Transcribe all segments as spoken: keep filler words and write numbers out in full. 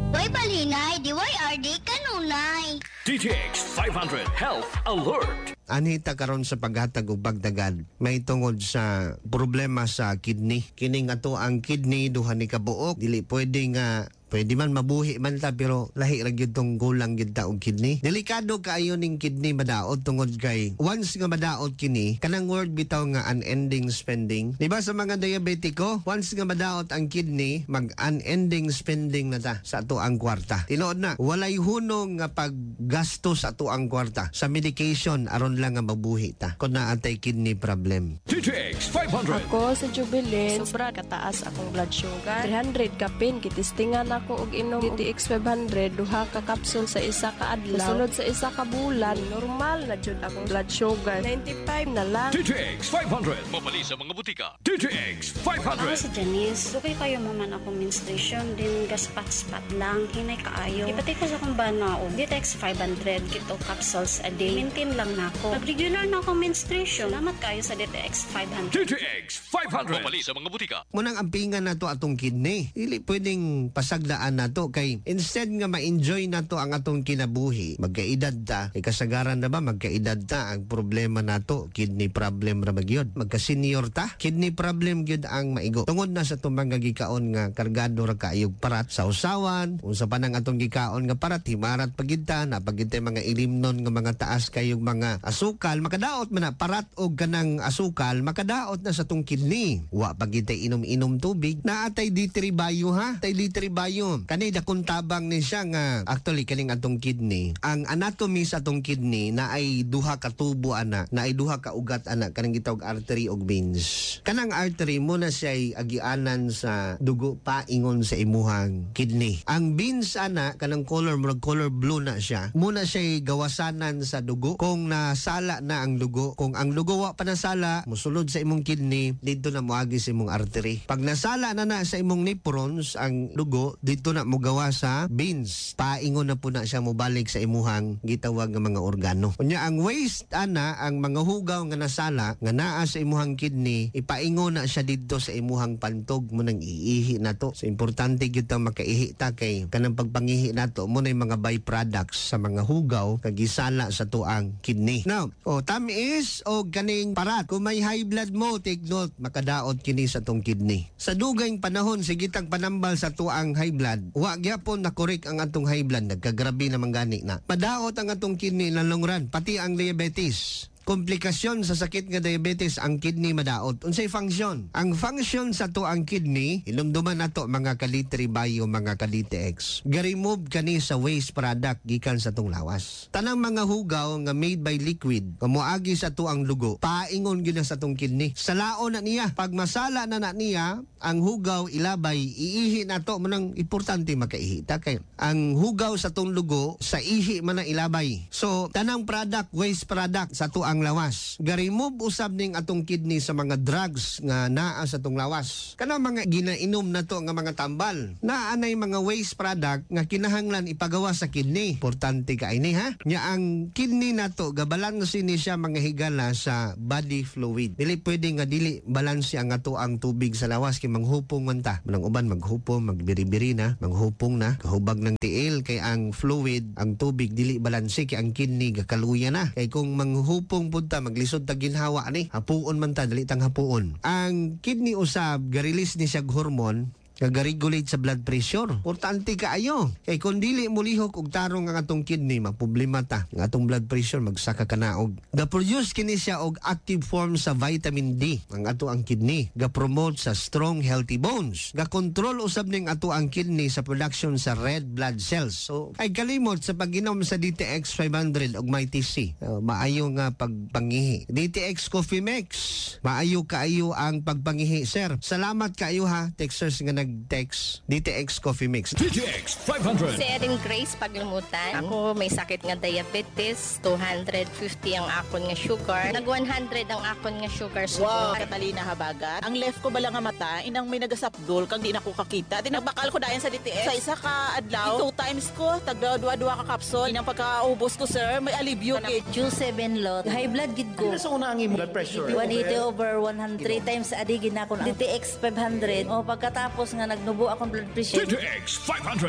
Way balinay, di way R D kanunay. D T X five hundred Health Alert. Anita karon sa paghatag og bagdagan may tungod sa problema sa kidney. Kining ato ang kidney duha ni kabuok, dili pwede nga pwede man mabuhi man ta pero lahi ra gyud tong gulang gyud ta og kidney. Delikado kaayo ning kidney madaot tungod kay once nga madaot kini kanang word bitaw nga unending spending. Di ba sa mga diabetiko, once nga madaot ang kidney, mag unending spending na ta sa ato ang kwarta. Tinuod na, walay hunong nga paggasto sa ato ang kwarta sa medication aron lang nga mabuhi ta kun naatay kidney problem. D T X five hundred. Ako sa Jubilee, sobra kataas akong blood sugar. three hundred kapin, kitistingan ako og inom D T X five hundred, duha ka capsule sa isa ka adlaw. Sunod sa isa ka bulan, normal na jud akong blood sugar. ninety-five na lang. D T X five hundred. Mabali sa mga butika. D T X five hundred. Ako si Janice. Dugay kayo maman akong menstruation, din gaspat-spat lang, hinay kaayo. Ipatay ko sa akong bana og D T X five hundred, kito capsules a day. Maintain lang na ako. Nag-regular na akong menstruation. Salamat kayo sa D T X five hundred. D T X five hundred. Mabali sa mga butika. Munang ampingan nato atong kidney. Dili pwedeng pasagdaan nato kay instead nga ma-enjoy nato ang atong kinabuhi, magkaedad ta, kay kasagaran na ba magkaedad ta, ang problema nato kidney problem ra magyod. Magka-senior ta, kidney problem gyud ang maigo. Tungod na sa itong mga gikaon nga kargado ra kaayog parat sa usawan, unsa pa nang atong gikaon nga parat himarat pagid ta, napagid tay mga ilimnon nga mga taas kayog mga asukal, makadaot man na parat og kanang asukal, makadaot na sa tong kidney. Wa pagid tay inom-inom tubig, naatay ditri bayo ha, tay ditri bayo. Kanay dakong tabang ni siya nga actually kaning atong kidney. Ang anatomy sa atong kidney na ay duha ka tubo ana, na ay duha ka ugat ana, kanang gitawag artery ug veins. Kanang artery mo na siya ay agianan sa dugo paingon sa imuhang kidney. Ang veins ana kanang color murag color blue na siya. Muna siya ay gawasanan sa dugo. Kung nasala na ang dugo, kung ang dugo wa pa nasala, musulod sa imong kidney, dito na moagi sa imong artery. Pag nasala na na sa imong nephrons ang dugo, dito na mo gawa sa veins. Paingon na po na siya mobalik sa imuhang gitawag nga mga organo. Kunya ang waste ana, ang mga hugaw nga nasala nga naa sa imuhang kidney, ipaingon na siya dito sa imuhang pantog mo nang iihi nato. So importante gyud ta makaihi ta kay kanang pagpangihi nato mo na mga byproducts sa mga hugaw kag gisala sa tuang kidney. Now, oh tamis o kaning parat, kung may high blood mo, take note, makadaot kini sa tong kidney. Sa dugayng panahon sigitang panambal sa tuang high blood, wa gyapon na correct ang atong high blood, nagkagrabe naman gani na. Madaot ang atong kidney na long run, pati ang diabetes. Komplikasyon sa sakit nga diabetes ang kidney madaot. Unsay function? Ang function sa to ang kidney, ilumduman nato mga kalitri bayo, mga kalite X. Ga-remove kani sa waste product gikan sa tong lawas. Tanang mga hugaw nga made by liquid, kamuagi sa to ang lugo, paingon gyud sa tong kidney. Salao na niya. Pag masala na na niya, ang hugaw ilabay, iihi nato manang importante makaihi ta kay ang hugaw sa tong lugo sa ihi man na ilabay. So tanang product, waste product sa to ang lawas. Ga-remove usab ning atong kidney sa mga drugs nga naa sa tong lawas. Kanang mga ginainom na to nga mga tambal. Naa nay mga waste product nga kinahanglan ipagawa sa kidney. Importante ka ini ha. Nya ang kidney nato gabalanse ni siya mga higala sa body fluid. Dili pwede nga dili balanse ang ato ang tubig sa lawas kay manghupong man ta. Manang uban maghupong, magbiri-biri na, manghupong na, kahubag ng tiil kay ang fluid, ang tubig dili balanse kay ang kidney gakaluya na. Kay kung manghupong punta maglisod ta ginhawa ani, hapuon man ta dali tang hapuon. Ang kidney usab ga-release ni siya hormone nag-regulate sa blood pressure. Importante kaayo. Kay kung dili mo lihok og tarong ang atong kidney, magproblema ta. Ang atong blood pressure magsaka kanaog. Ga-produce kini siya og active form sa vitamin D. Ang ato ang kidney. Ga-promote sa strong, healthy bones. Ga-control usab ning ato ang kidney sa production sa red blood cells. So, ay kalimot sa pag-inom sa D T X five hundred og may T C. Uh, maayo nga pagpangihi. D T X Coffee Mix. Maayo kaayo ang pagpangihi, sir. Salamat kaayo ha, Texas nga nag text D T X Coffee Mix. D T X five hundred. Si Erin Grace Paglumutan. Ako may sakit nga diabetes, two hundred fifty ang akon nga sugar. Nag one hundred ang akon nga sugar. Wow, Catalina Habagat. Ang left ko bala nga mata, inang may nagasapdol kang di na ko kakita. Tinagbakal ko dayan sa D T X. Sa isa ka adlaw, two times ko, tagdawa-duwa ka kapsol. Inang pagkaubos ko, sir, may alibyo kay Q seven lot. High blood gid ko. Ano sa una ang imo blood pressure? one eighty over one hundred. Three times a day gid na ko D T X five hundred. O pagkatapos nga nagnubo akong blood pressure. D T X five hundred.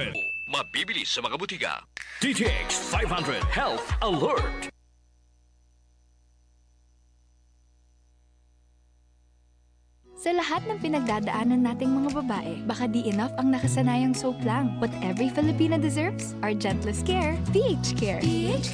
Mabibili sa mga butika. D T X five hundred Health Alert. Sa lahat ng pinagdadaanan nating mga babae, baka di enough ang nakasanayang soap lang. What every Filipina deserves, our gentlest care, P H Care.